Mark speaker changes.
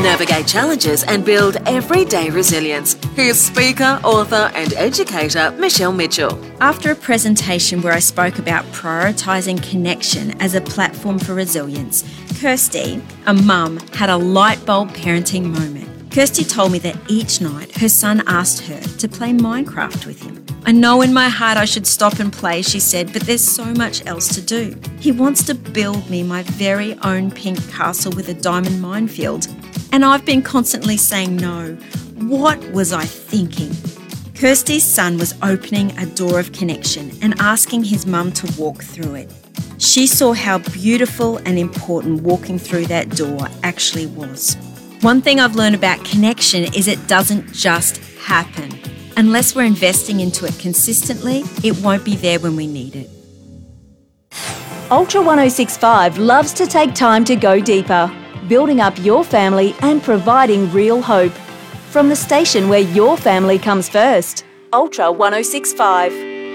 Speaker 1: navigate challenges and build everyday resilience. Here's speaker, author and educator Michelle Mitchell.
Speaker 2: After a presentation where I spoke about prioritising connection as a platform for resilience, Kirsty, a mum, had a light bulb parenting moment. Kirsty told me that each night her son asked her to play Minecraft with him. I know in my heart I should stop and play, she said, but there's so much else to do. He wants to build me my very own pink castle with a diamond minefield. And I've been constantly saying no. What was I thinking? Kirsty's son was opening a door of connection and asking his mum to walk through it. She saw how beautiful and important walking through that door actually was. One thing I've learned about connection is it doesn't just happen. Unless we're investing into it consistently, it won't be there when we need it.
Speaker 3: Ultra 1065 loves to take time to go deeper, building up your family and providing real hope. From the station where your family comes first, Ultra 1065.